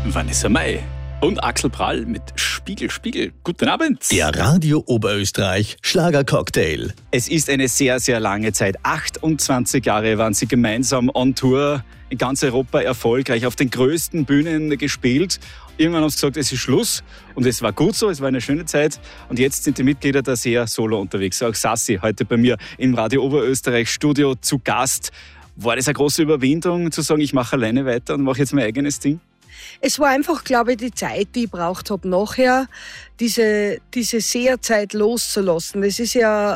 Vanessa Mai und Axel Prall mit Spiegel, Spiegel. Guten Abend. Der Radio Oberösterreich Schlagercocktail. Es ist eine sehr, sehr lange Zeit. 28 Jahre waren sie gemeinsam on Tour, in ganz Europa erfolgreich, auf den größten Bühnen gespielt. Irgendwann haben sie gesagt, es ist Schluss. Und es war gut so, es war eine schöne Zeit. Und jetzt sind die Mitglieder da sehr solo unterwegs. Auch Sassi heute bei mir im Radio Oberösterreich Studio zu Gast. War das eine große Überwindung, zu sagen, ich mache alleine weiter und mache jetzt mein eigenes Ding? Es war einfach, glaube ich, die Zeit, die ich braucht habe, nachher diese Seherzeit loszulassen. Es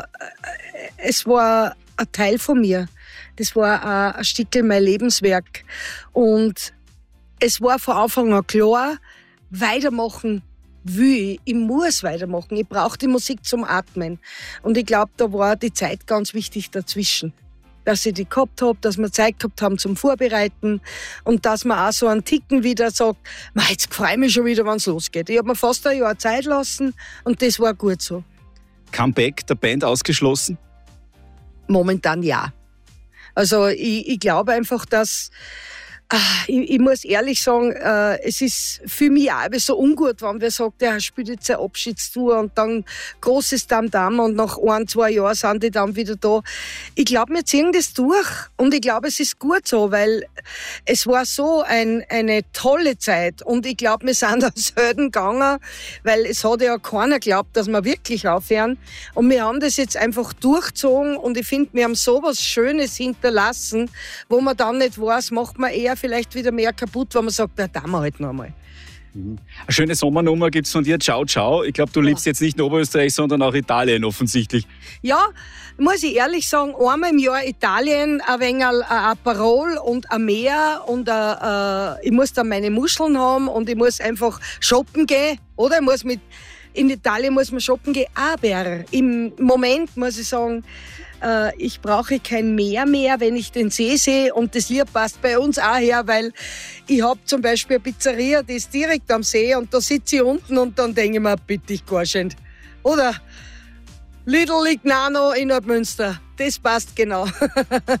war ein Teil von mir. Das war ein Stückchen mein Lebenswerk. Und es war von Anfang an klar, weitermachen will ich. Ich muss weitermachen. Ich brauche die Musik zum Atmen. Und ich glaube, da war die Zeit ganz wichtig dazwischen. Dass ich die gehabt habe, dass wir Zeit gehabt haben zum Vorbereiten und dass man auch so einen Ticken wieder sagt, jetzt freue ich mich schon wieder, wenn es losgeht. Ich habe mir fast ein Jahr Zeit lassen und das war gut so. Comeback der Band ausgeschlossen? Momentan ja. Also ich glaube einfach, dass ich muss ehrlich sagen, es ist für mich auch so ungut, wenn wir sagen, der spielt jetzt eine Abschiedstour und dann großes Tamtam und nach 1-2 Jahren sind die dann wieder da. Ich glaube, wir ziehen das durch und ich glaube, es ist gut so, weil es war so eine tolle Zeit und ich glaube, wir sind da selten gegangen, weil es hat ja keiner geglaubt, dass wir wirklich aufhören und wir haben das jetzt einfach durchgezogen und ich finde, wir haben so was Schönes hinterlassen, wo man dann nicht weiß, macht man eher vielleicht wieder mehr kaputt, wenn man sagt, da tun wir halt noch einmal. Eine schöne Sommernummer gibt es von dir, Ciao Ciao. Ich glaube, du liebst jetzt nicht nur Oberösterreich, sondern auch Italien offensichtlich. Ja, muss ich ehrlich sagen, einmal im Jahr Italien, ein wenig ein Aperol und ein Meer und ich muss dann meine Muscheln haben und ich muss einfach shoppen gehen, oder? In Italien muss man shoppen gehen, aber im Moment muss ich sagen, ich brauche kein Meer mehr, wenn ich den See sehe und das Lied passt bei uns auch her, weil ich habe zum Beispiel eine Pizzeria, die ist direkt am See und da sitze ich unten und dann denke ich mir, bitte ich gar nicht. Oder Little Lignano in Nordmünster, das passt genau.